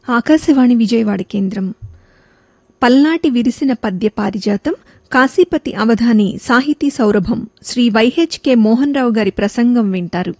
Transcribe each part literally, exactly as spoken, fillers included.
ఆకాశవాణి విజయవాడ కేంద్రం. పల్నాటి విరిసిన పద్య పారిజాతం కాశీపతి అవధాని సాహితీ సౌరభం శ్రీ వైహెచ్ కె మోహన్ రావు గారి ప్రసంగం వింటారు.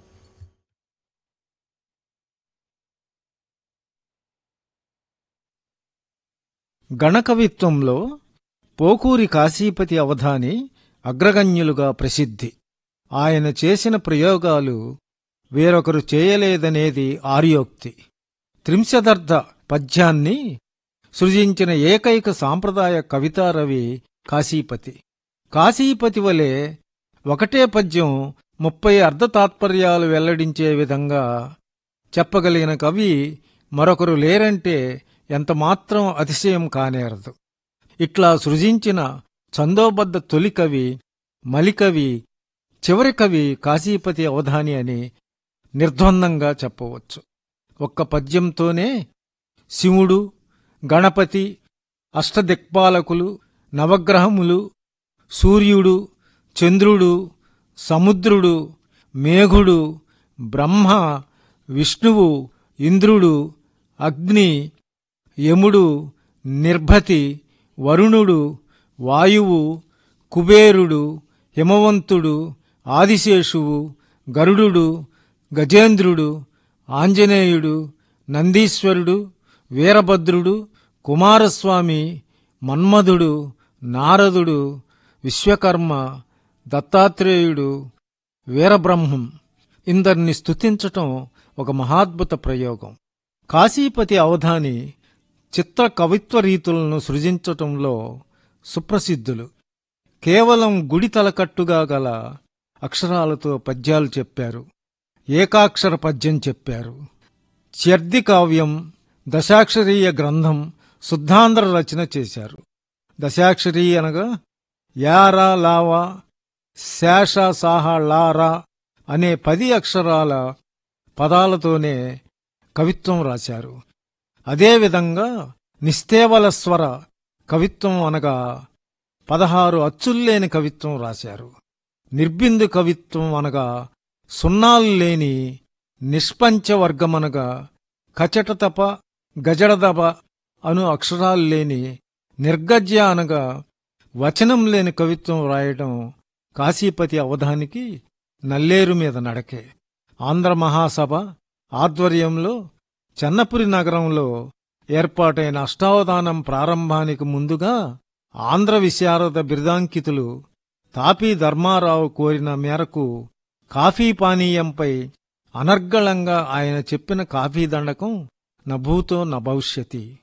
గణకవిత్వంలో పోకూరి కాశీపతి అవధాని అగ్రగణ్యులుగా ప్రసిద్ధి. ఆయన చేసిన ప్రయోగాలు వేరొకరు చేయలేదనేది ఆర్యోక్తి. త్రింశదర్థ పద్యాన్ని సృజించిన ఏకైక సాంప్రదాయ కవితారవి కాశీపతి. కాశీపతి వలె ఒకటే పద్యం ముప్పై అర్ధతాత్పర్యాలు వెల్లడించే విధంగా చెప్పగలిగిన కవి మరొకరు లేరంటే ఎంతమాత్రం అతిశయం కానేరదు. ఇట్లా సృజించిన ఛందోబద్ధ తొలి కవి, మలికవి, చివరి కవి కాశీపతి అవధాని అని నిర్ద్వందంగా చెప్పవచ్చు. ఒక్క పద్యంతోనే శివుడు, గణపతి, అష్టదిక్పాలకులు, నవగ్రహములు, సూర్యుడు, చంద్రుడు, సముద్రుడు, మేఘుడు, బ్రహ్మ, విష్ణువు, ఇంద్రుడు, అగ్ని, యముడు, నిర్భతి, వరుణుడు, వాయువు, కుబేరుడు, హిమవంతుడు, ఆదిశేషువు, గరుడు, గజేంద్రుడు, ఆంజనేయుడు, నందీశ్వరుడు, వీరభద్రుడు, కుమారస్వామి, మన్మధుడు, నారదుడు, విశ్వకర్మ, దత్తాత్రేయుడు, వీరబ్రహ్మం ఇందరిని స్తుతించటం ఒక మహాద్భుత ప్రయోగం. కాశీపతి అవధాని చిత్ర కవిత్వ రీతులను సృజించటంలో సుప్రసిద్ధులు. కేవలం గుడి తలకట్టుగా గల అక్షరాలతో పద్యాలు చెప్పారు. ఏకాక్షర పద్యం చెప్పారు. చ్యర్ది కావ్యం, దశాక్షరీయ గ్రంథం, శుద్ధాంధ్ర రచన చేశారు. దశాక్షరీ అనగా యారా లావా శేష సాహ లారా అనే పది అక్షరాల పదాలతోనే కవిత్వం రాశారు. అదేవిధంగా నిస్తేవల స్వర కవిత్వం అనగా పదహారు అచ్చుల్లేని కవిత్వం రాశారు. నిర్బిందు కవిత్వం అనగా సున్నాలు లేని నిష్పంచవర్గమనగా కచటతప, గజడదప అను అక్షరాలు లేని నిర్గజ్య అనగా వచనం లేని కవిత్వం రాయటం కాశీపతి అవధానికి నల్లేరు మీద నడకే. ఆంధ్ర మహాసభ ఆధ్వర్యంలో చెన్నపురి నగరంలో ఏర్పాటైన అష్టావధానం ప్రారంభానికి ముందుగా ఆంధ్ర విశారద బిరుదాంకితులు తాపీ ధర్మారావు కోరిన మేరకు కాఫీ పానీయంపై అనర్గళంగా ఆయన చెప్పిన కాఫీ దండకం నభూతో నభవిష్యతి.